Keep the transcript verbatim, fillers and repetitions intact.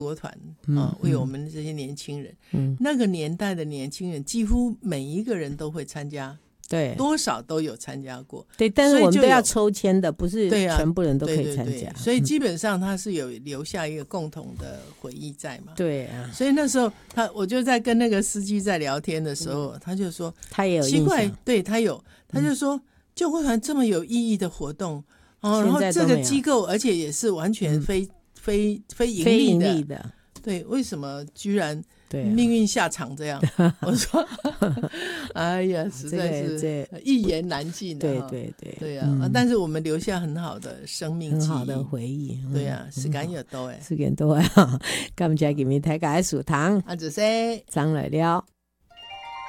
国团啊，为我们这些年轻人，嗯，那个年代的年轻人几乎每一个人都会参加，对，多少都有参加过， 对，但是我们都要抽签的，不是全部人都可以参加， 对对对，所以基本上他是有留下一个共同的回忆在嘛， 对啊， 所以那时候他我就在跟那个司机在聊天的时候，嗯、他就说他也有奇怪，对他有，他就说、嗯、救国团这么有意义的活动哦，然后这个机构而且也是完全非、嗯、非非盈利的， 非盈利的， 对，为什么居然命运下场这样？啊、我说，哎呀，实在是一言难尽、啊。 对对对， 对啊、嗯！但是我们留下很好的生命记忆， 很好的回忆。 嗯、对啊，时間又多誒， 時間多啊！感謝今日大家的收聽， 阿子西， 張來了。